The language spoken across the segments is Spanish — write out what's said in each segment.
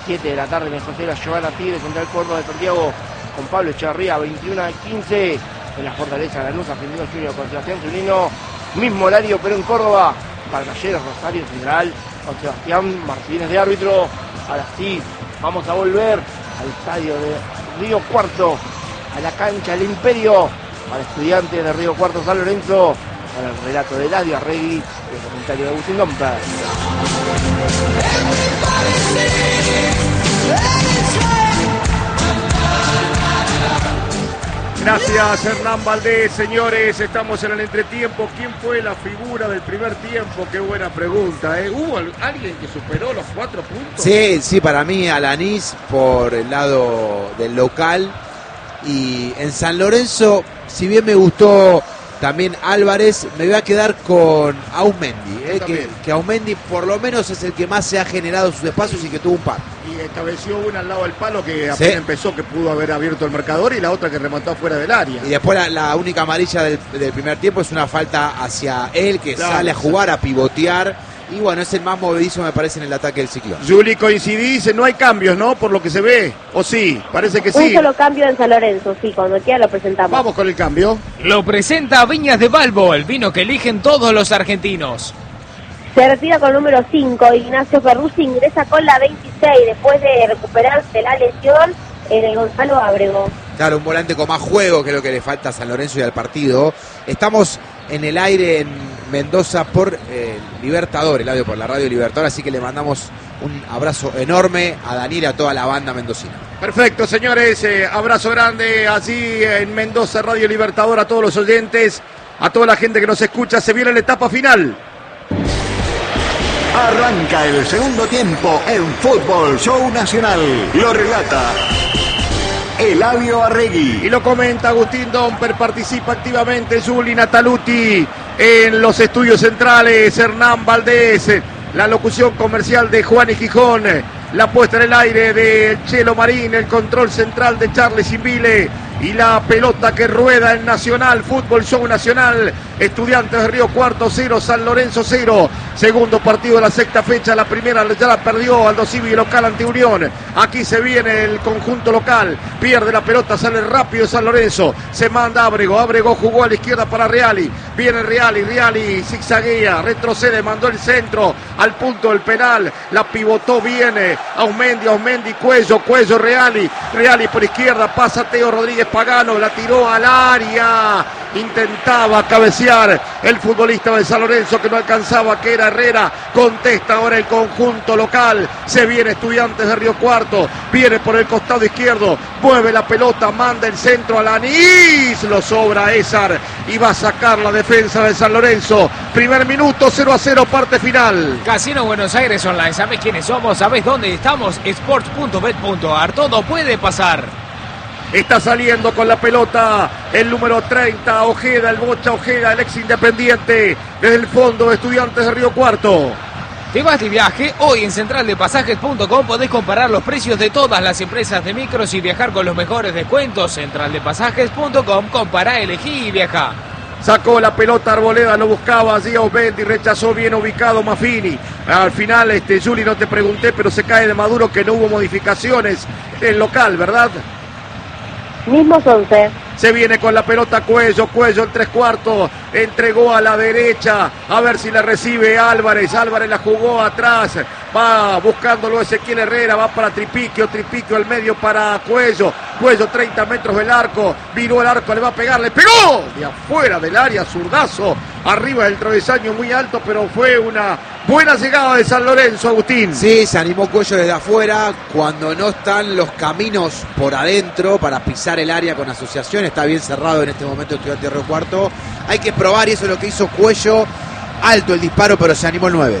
7 de la tarde en el José la Giovanna Tigre, Central Córdoba de Santiago, con Pablo Echeverría, 21:15, en la Fortaleza de Lanús, Argentino Junior con Sebastián Zunino, mismo horario pero en Córdoba, para Talleres Rosario Central, con Sebastián Martínez de árbitro. Ahora sí, vamos a volver al estadio de Río Cuarto, a la cancha del Imperio, para Estudiantes de Río Cuarto San Lorenzo, para el relato de Eladio Arregui, el comentario de Agustín Domper. Gracias, Hernán Valdés. Señores, estamos en el entretiempo. ¿Quién fue la figura del primer tiempo? Qué buena pregunta, ¿eh? ¿Hubo alguien que superó los 4 puntos? Sí, para mí Alanís por el lado del local. Y en San Lorenzo, si bien me gustó también Álvarez, me voy a quedar con Aumendi, que Aumendi por lo menos es el que más se ha generado sus espacios y que tuvo un par. Y estableció una al lado del palo que apenas empezó, que pudo haber abierto el marcador, y la otra que remató fuera del área. Y después la única amarilla del primer tiempo es una falta hacia él, que sale a jugar, a pivotear. Y bueno, es el más movedizo, me parece, en el ataque del Ciclón. Juli, coincidís, no hay cambios, ¿no? Por lo que se ve, ¿o sí? Parece que sí. Un solo cambio en San Lorenzo, sí, cuando quiera lo presentamos. Vamos con el cambio. Lo presenta Viñas de Balbo, el vino que eligen todos los argentinos. Se retira con el número 5, Ignacio Perruzzi ingresa con la 26, después de recuperarse la lesión en el Gonzalo Ábrego. Claro, un volante con más juego, que es lo que le falta a San Lorenzo y al partido. Estamos en el aire en Mendoza por Libertador, el audio por la radio Libertador, así que le mandamos un abrazo enorme a Daniel y a toda la banda mendocina. Perfecto, señores, abrazo grande allí en Mendoza, Radio Libertador, a todos los oyentes, a toda la gente que nos escucha. Se viene la etapa final. Arranca el segundo tiempo en Fútbol Show Nacional. Lo relata Eladio Arregui. Y lo comenta Agustín Domper. Participa activamente Juli Nataluti en los estudios centrales. Hernán Valdés. La locución comercial de Juan y Gijón. La puesta en el aire de Chelo Marín. El control central de Charles Invile. Y la pelota que rueda en Nacional, Fútbol Show Nacional. Estudiantes de Río Cuarto 0, San Lorenzo 0. Segundo partido de la sexta fecha. La primera ya la perdió Aldo Civi local ante Unión. Aquí se viene el conjunto local. Pierde la pelota, sale rápido San Lorenzo. Se manda Ábrego. Ábrego jugó a la izquierda para Reali. Viene Reali zigzaguea, retrocede, mandó el centro al punto del penal. La pivotó bien Aumendi, Cuello, Reali por izquierda, pasa Teo Rodríguez Pagano, la tiró al área. Intentaba cabecear el futbolista de San Lorenzo, que no alcanzaba, que era Herrera. Contesta ahora el conjunto local. Se viene Estudiantes de Río Cuarto. Viene por el costado izquierdo. Mueve la pelota, manda el centro a Lanís. Lo sobra Ézar y va a sacar la defensa de San Lorenzo. Primer minuto, 0-0, parte final. Casino Buenos Aires Online. ¿Sabes quiénes somos? ¿Sabes dónde estamos? Sports.bet.ar. Todo puede pasar. Está saliendo con la pelota el número 30, Ojeda, el Bocha Ojeda, el ex Independiente, desde el fondo de Estudiantes de Río Cuarto. ¿Te vas de viaje? Hoy en centraldepasajes.com podés comparar los precios de todas las empresas de micros y viajar con los mejores descuentos. Centraldepasajes.com, compará, elegí y viajá. Sacó la pelota Arboleda, lo buscaba allí Aumendi, rechazó bien ubicado Maffini. Al final, Juli, no te pregunté, pero se cae de Maduro, que no hubo modificaciones en el local, ¿verdad? Mismos 11. Se viene con la pelota Cuello en 3/4, entregó a la derecha, a ver si la recibe Álvarez la jugó atrás, va buscándolo Ezequiel Herrera, va para Tripiquio al medio para Cuello 30 metros del arco, viró el arco, le va a pegar, le pegó de afuera del área, zurdazo, arriba del travesaño muy alto, pero fue una buena llegada de San Lorenzo, Agustín. Sí, se animó Cuello desde afuera, cuando no están los caminos por adentro para pisar el área con asociación. Está bien cerrado en este momento Estudiantes de Río Cuarto. Hay que probar, y eso es lo que hizo Cuello. Alto el disparo, pero se animó el 9.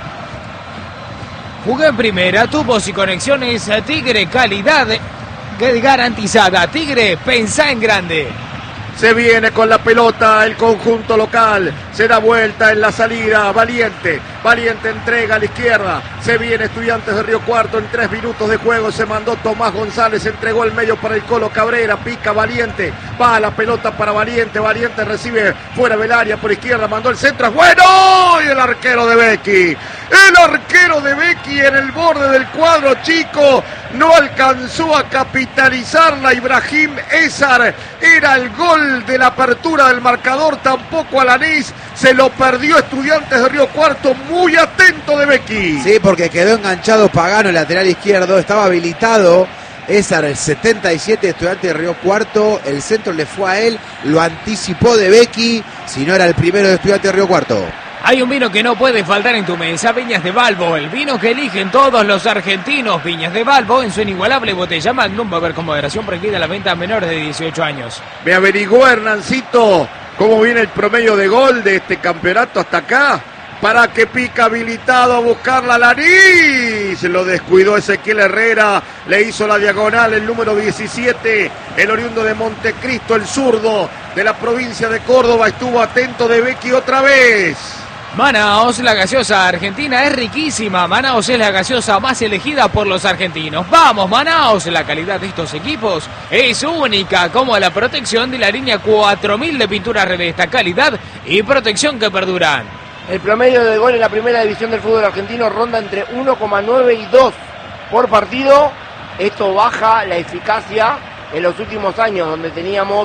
Jugué en primera, tubos y conexiones Tigre, calidad garantizada. Tigre, pensá en grande. Se viene con la pelota el conjunto local. Se da vuelta en la salida. Valiente. Valiente entrega a la izquierda. Se viene Estudiantes de Río Cuarto en 3 minutos de juego. Se mandó Tomás González, entregó el medio para el Colo Cabrera. Pica Valiente, va a la pelota para Valiente. Valiente recibe fuera del área por izquierda, mandó el centro, es bueno. Y el arquero de Becky. El arquero de Becky en el borde del cuadro chico. No alcanzó a capitalizarla Ibrahim Ezar. Era el gol de la apertura del marcador. Tampoco Alanís. Se lo perdió Estudiantes de Río Cuarto. Muy atento de Becky. Sí, porque quedó enganchado Pagano, el lateral izquierdo. Estaba habilitado Ezar, el 77, Estudiantes de Río Cuarto. El centro le fue a él. Lo anticipó de Becky. Si no era el primero de Estudiantes de Río Cuarto. Hay un vino que no puede faltar en tu mesa, Viñas de Balbo, el vino que eligen todos los argentinos. Viñas de Balbo en su inigualable botella Magnum, va a haber con moderación prohibida la venta a menores de 18 años. Me averiguó Hernancito cómo viene el promedio de gol de este campeonato hasta acá. Para que Pica habilitado a buscar la nariz. Lo descuidó Ezequiel Herrera. Le hizo la diagonal el número 17. El oriundo de Montecristo, el zurdo de la provincia de Córdoba. Estuvo atento de Becky otra vez. Manaos, la gaseosa argentina es riquísima. Manaos es la gaseosa más elegida por los argentinos. ¡Vamos, Manaos! La calidad de estos equipos es única, como la protección de la línea 4000 de pinturas de esta calidad y protección que perduran. El promedio de gol en la primera división del fútbol argentino ronda entre 1,9 y 2 por partido. Esto baja la eficacia en los últimos años, donde teníamos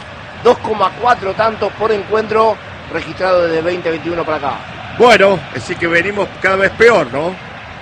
2,4 tantos por encuentro registrado desde 2021 para acá. Bueno, así que venimos cada vez peor, ¿no?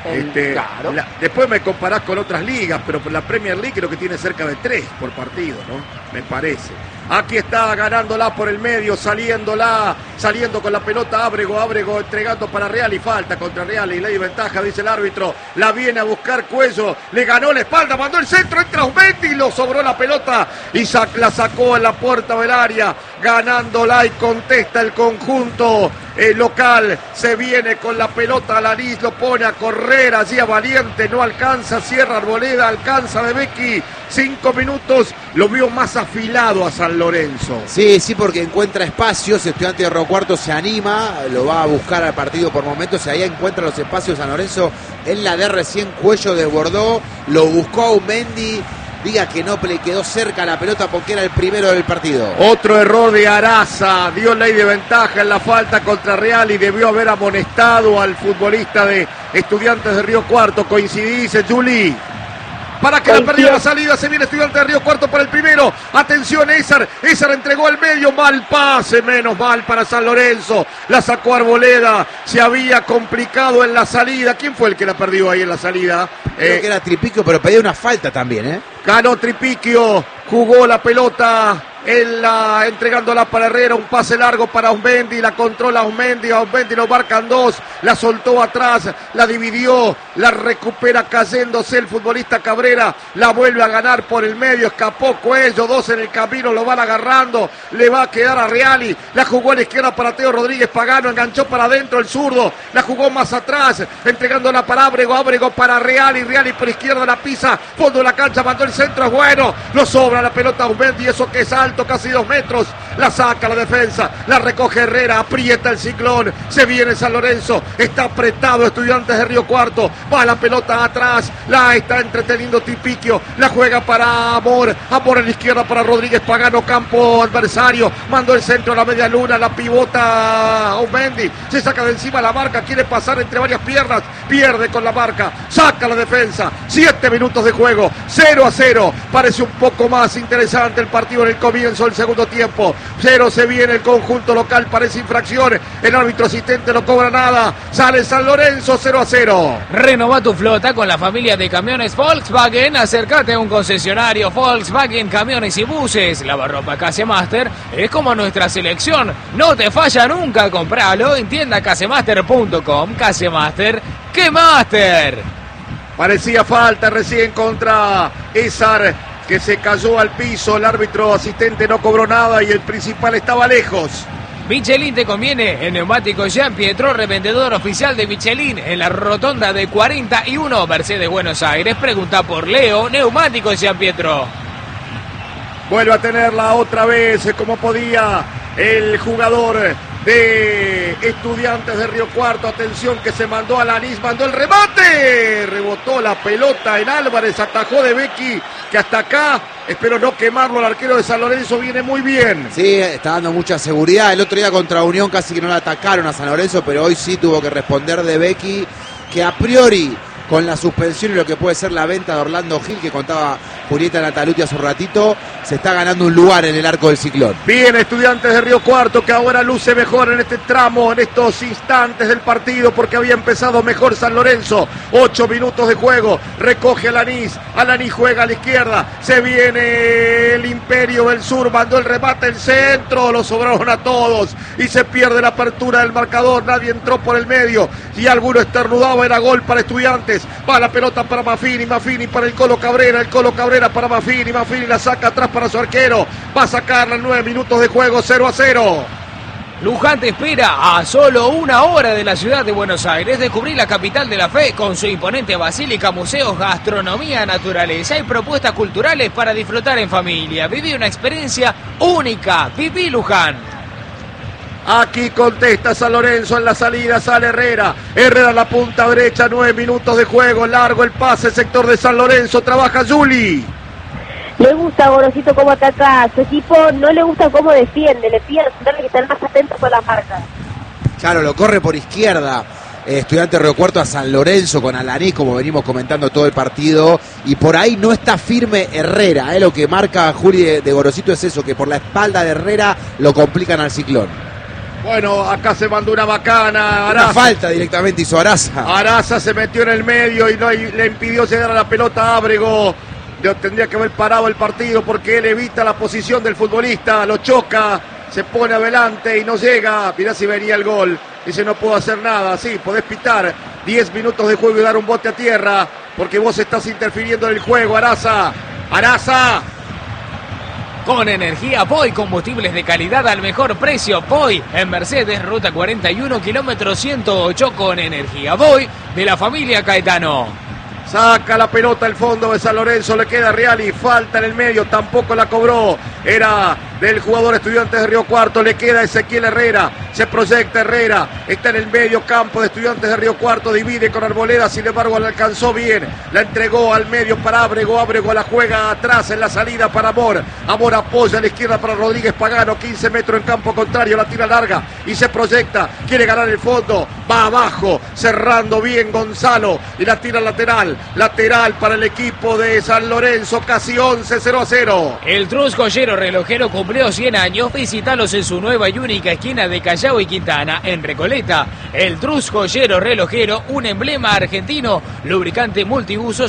Claro. Después me comparás con otras ligas, pero la Premier League creo que tiene cerca de 3 por partido, ¿no? Me parece. Aquí está ganándola por el medio, saliendo con la pelota Ábrego entregando para Real y falta contra Real y ley de ventaja, dice el árbitro. La viene a buscar Cuello, le ganó la espalda, mandó el centro, entra Aumendi y lo sobró la pelota y la sacó en la puerta del área, ganándola y contesta el conjunto local. Se viene con la pelota a Alanís, lo pone a correr allí a Valiente, no alcanza, cierra Arboleda, alcanza de Becky. 5 minutos, lo vio más afilado a San Lorenzo. Sí, porque encuentra espacios. Estudiantes de Río Cuarto se anima, lo va a buscar al partido por momentos. Ahí encuentra los espacios San Lorenzo. En la de recién Cuello desbordó, lo buscó a Aumendi. Diga que no le quedó cerca la pelota porque era el primero del partido. Otro error de Araza, dio ley de ventaja en la falta contra Real y debió haber amonestado al futbolista de Estudiantes de Río Cuarto. Coincidí, dice Juli. Para que la perdió la salida, se viene Estudiantes de Río Cuarto para el primero. Atención, Ezar entregó al medio, mal pase, menos mal para San Lorenzo. La sacó Arboleda, se había complicado en la salida. ¿Quién fue el que la perdió ahí en la salida? Creo que era Tripiquio, pero pedía una falta también, Ganó Tripiquio, jugó la pelota entregándola para Herrera, un pase largo para Aumendi, la controla Aumendi lo marcan 2, la soltó atrás, la dividió, la recupera cayéndose el futbolista Cabrera, la vuelve a ganar por el medio, escapó Cuello, 2 en el camino, lo van agarrando, le va a quedar a Reali, la jugó a la izquierda para Teo Rodríguez Pagano, enganchó para adentro el zurdo, la jugó más atrás, entregándola para Ábrego para Reali por izquierda la pisa, fondo de la cancha, mandó el centro, es bueno, lo sobra la pelota Aumendi, eso que es alto, casi 2 metros, la saca la defensa, la recoge Herrera, aprieta el ciclón, se viene San Lorenzo, está apretado Estudiantes de Río Cuarto, va la pelota atrás, la está entreteniendo Tripiquio, la juega para Amor en la izquierda para Rodríguez Pagano, campo adversario, mandó el centro a la media luna, la pivota Aumendi, se saca de encima la marca, quiere pasar entre varias piernas, pierde con la marca, saca la defensa, 7 minutos de juego, 0-0, parece un poco más interesante el partido en el comienzo del segundo tiempo. 0 se viene el conjunto local, parece infracción, el árbitro asistente no cobra nada, sale San Lorenzo 0-0. Renova tu flota con la familia de camiones Volkswagen, acércate a un concesionario Volkswagen Camiones y Buses. Lavarropa Casemaster es como nuestra selección, no te falla nunca, compralo en tienda casemaster.com. Casemaster, ¡qué máster! Parecía falta recién contra Ezar, que se cayó al piso, el árbitro asistente no cobró nada y el principal estaba lejos. Michelin te conviene, en Neumáticos Jean Pietro, revendedor oficial de Michelin en la rotonda de 41, Mercedes Buenos Aires. Pregunta por Leo, Neumáticos Jean Pietro. Vuelve a tenerla otra vez como podía el jugador de Estudiantes de Río Cuarto. Atención que se mandó a Lanís, mandó el remate, rebotó la pelota en Álvarez, atajó de Becky, que hasta acá, espero no quemarlo, el arquero de San Lorenzo viene muy bien. Sí, está dando mucha seguridad. El otro día contra Unión casi que no la atacaron a San Lorenzo, pero hoy sí tuvo que responder de Becky, que a priori, con la suspensión y lo que puede ser la venta de Orlando Gil, que contaba Julieta Nataluti hace un ratito, se está ganando un lugar en el arco del Ciclón. Bien, Estudiantes de Río Cuarto, que ahora luce mejor en este tramo, en estos instantes del partido, porque había empezado mejor San Lorenzo. 8 minutos de juego, recoge a Lanís juega a la izquierda, se viene el Imperio del Sur, mandó el remate el centro, lo sobraron a todos y se pierde la apertura del marcador. Nadie entró por el medio y alguno estornudaba, era gol para Estudiantes. Va la pelota para Maffini para el Colo Cabrera para Maffini la saca atrás para su arquero, va a sacarla en 9 minutos de juego, 0-0. Luján te espera a solo 1 hora de la ciudad de Buenos Aires. Descubrí la capital de la fe con su imponente basílica, museos, gastronomía, naturaleza y propuestas culturales para disfrutar en familia. Viví una experiencia única. Viví Luján. Aquí contesta San Lorenzo en la salida, sale Herrera a la punta derecha, 9 minutos de juego, largo el pase, sector de San Lorenzo, trabaja Juli. Le gusta a Gorosito cómo ataca a su equipo, no le gusta cómo defiende, le pide a los centrales que están más atentos con las marcas. Claro, lo corre por izquierda. Estudiante Río Cuarto a San Lorenzo con Alanís, como venimos comentando todo el partido, y por ahí no está firme Herrera. Lo que marca Juli de Gorosito es eso, que por la espalda de Herrera lo complican al Ciclón. Bueno, acá se mandó una bacana. Araza. Una falta directamente hizo Araza. Araza se metió en el medio y le impidió llegar a la pelota a Ábrego. Tendría que haber parado el partido porque él evita la posición del futbolista, lo choca, se pone adelante y no llega. Mirá si venía el gol. Dice, no puedo hacer nada. Sí, podés pitar 10 minutos de juego y dar un bote a tierra porque vos estás interfiriendo en el juego, Araza. ¡Araza! Con energía Poi, combustibles de calidad al mejor precio. Poi en Mercedes, ruta 41, kilómetro 108, con energía Poi de la familia Caetano. Saca la pelota al fondo de San Lorenzo, le queda Reali, falta en el medio, tampoco la cobró, era del jugador Estudiantes de Río Cuarto, le queda Ezequiel Herrera, se proyecta Herrera, está en el medio campo de Estudiantes de Río Cuarto, divide con Arboleda, sin embargo la alcanzó bien, la entregó al medio para Ábrego, Ábrego la juega atrás en la salida para Amor, Amor apoya a la izquierda para Rodríguez Pagano, 15 metros en campo contrario, la tira larga y se proyecta, quiere ganar el fondo, va abajo, cerrando bien Gonzalo y la tira lateral para el equipo de San Lorenzo, casi 11, 0-0. El Trus Joyero Relojero cumplió 100 años, visítalos en su nueva y única esquina de Callao y Quintana, en Recoleta. El Trus Joyero Relojero, un emblema argentino, lubricante multiuso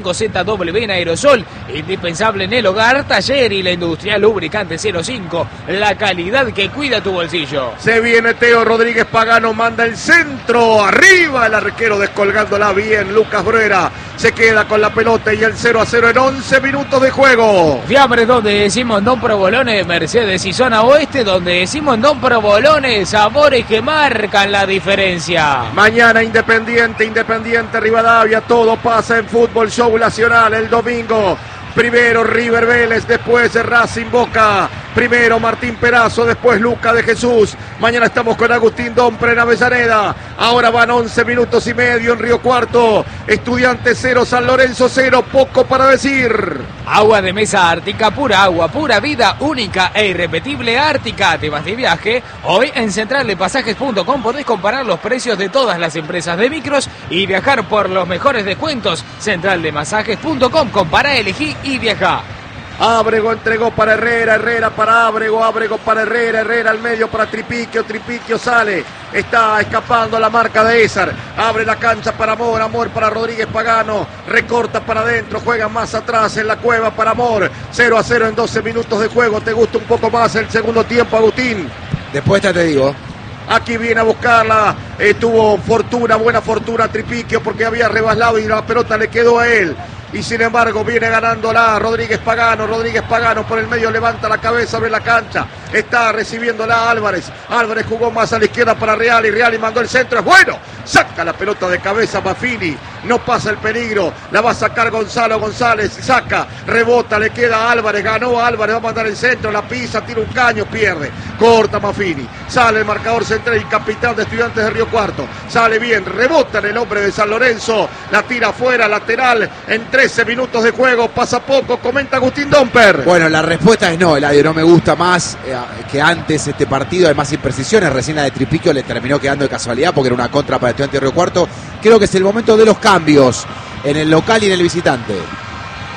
05ZW en aerosol, indispensable en el hogar, taller y la industria, lubricante 05, la calidad que cuida tu bolsillo. Se viene Teo Rodríguez Pagano, manda el centro, arriba el arquero descolgándola bien, Lucas Bruera. Se queda con la pelota y el 0-0 en 11 minutos de juego. Fiambres donde decimos Don Provolone, Mercedes y zona oeste donde decimos Don Provolone, sabores que marcan la diferencia. Mañana Independiente Rivadavia, todo pasa en Fútbol Show Nacional el domingo. Primero River Vélez, después Racing Boca, primero Martín Perazo, después Luca de Jesús. Mañana estamos con Agustín Dompre en Avellaneda. Ahora van 11 minutos y medio en Río Cuarto. Estudiantes 0, San Lorenzo 0, poco para decir. Agua de mesa Ártica, pura agua, pura vida, única e irrepetible Ártica. ¿Te vas de viaje? Hoy en centraldepasajes.com podés comparar los precios de todas las empresas de micros y viajar por los mejores descuentos. Centraldepasajes.com, compara, elegí y viaja. Ábrego entregó para Herrera, Herrera para Ábrego, Ábrego para Herrera, Herrera al medio para Tripiquio, Tripiquio sale, está escapando la marca de Ezar, abre la cancha para Amor, Amor para Rodríguez Pagano, recorta para adentro, juega más atrás en la cueva para Amor, 0-0 en 12 minutos de juego. ¿Te gusta un poco más el segundo tiempo, Agustín? Después ya te digo. Aquí viene a buscarla, tuvo fortuna, buena fortuna Tripiquio porque había rebaslado y la pelota le quedó a él. Y sin embargo viene ganándola Rodríguez Pagano por el medio levanta la cabeza, abre la cancha, está recibiéndola Álvarez jugó más a la izquierda para Reali mandó el centro, es bueno, saca la pelota de cabeza Maffini, no pasa el peligro, la va a sacar Gonzalo González, saca, rebota, le queda a Álvarez, ganó Álvarez, va a mandar el centro, la pisa, tira un caño, pierde, corta Maffini, sale el marcador central y capitán de Estudiantes de Río Cuarto, sale bien, rebota en el hombre de San Lorenzo, la tira afuera, lateral, en 13 minutos de juego, pasa poco, comenta Agustín Domper. Bueno, la respuesta es no, Eladio, no me gusta más que antes este partido, hay más imprecisiones, recién la de Tripiquio le terminó quedando de casualidad porque era una contra para Estudiantes de Río Cuarto. Creo que es el momento de los cambios en el local y en el visitante.